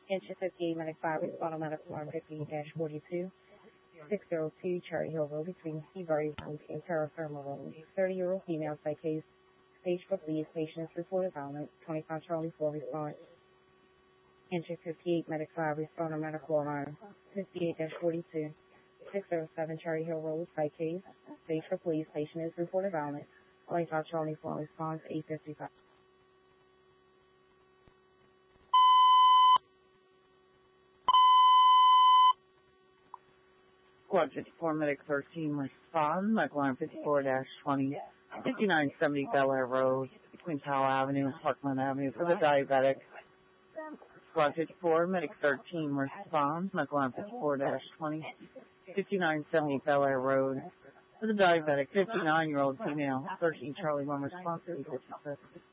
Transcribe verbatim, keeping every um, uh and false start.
Engine fifty-eight, Medic five, respond on Medical Alarm fifteen dash forty-two, six oh two Cherry Hill Road between Seabury Road and Terra Firma Road. thirty-year-old female site case, stage for police, patient is reported violent, twenty-five Charlie four response. Engine fifty-eight, Medic five, respond on Medical Alarm fifty-eight dash forty-two, six oh seven Cherry Hill Road, site case, stage for police, patient is reported violent, twenty-five Charlie four response, eight fifty-five. Squad fifty-four, Medic thirteen, respond. Medical Alarm fifty-four dash twenty, fifty-nine seventy Bel Air Road, between Powell Avenue and Parkland Avenue for the diabetic. Squad fifty-four, Medic thirteen, respond. Medical Alarm fifty-four dash twenty, fifty-nine seventy Bel Air Road for the diabetic. fifty-nine-year-old female, thirteen Charlie one response, eight fifty-six.